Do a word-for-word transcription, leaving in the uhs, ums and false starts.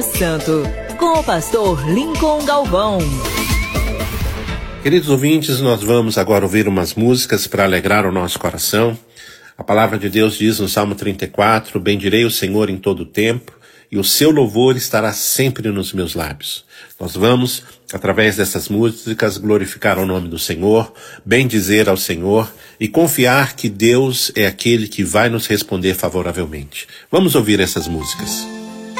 Santo, com o pastor Lincoln Galvão. Queridos ouvintes, nós vamos agora ouvir umas músicas para alegrar o nosso coração. A palavra de Deus diz no Salmo trinta e quatro, bendirei o Senhor em todo o tempo, e o seu louvor estará sempre nos meus lábios. Nós vamos, através dessas músicas, glorificar o nome do Senhor, bendizer ao Senhor e confiar que Deus é aquele que vai nos responder favoravelmente. Vamos ouvir essas músicas.